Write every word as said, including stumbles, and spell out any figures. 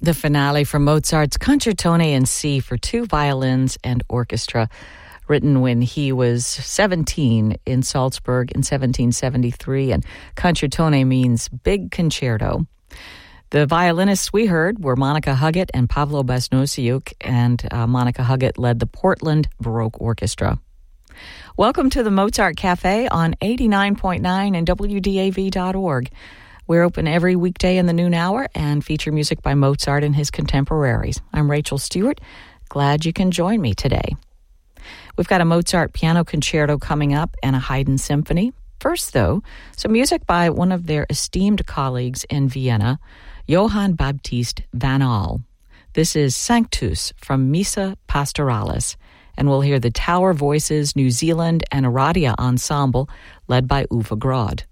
The finale from Mozart's Concertone in C for two violins and orchestra, written when he was seventeen in Salzburg in seventeen seventy-three, and Concertone means big concerto. The violinists we heard were Monica Huggett and Pavlo Basnosiuk, and uh, Monica Huggett led the Portland Baroque Orchestra. Welcome to the Mozart Cafe on eighty-nine point nine and W D A V dot org. We're open every weekday in the noon hour and feature music by Mozart and his contemporaries. I'm Rachel Stewart. Glad you can join me today. We've got a Mozart piano concerto coming up and a Haydn symphony. First, though, some music by one of their esteemed colleagues in Vienna, Johann Baptist van Al. This is Sanctus from Missa Pastoralis, and we'll hear the Tower Voices New Zealand and Aradia Ensemble led by Uwe Grod.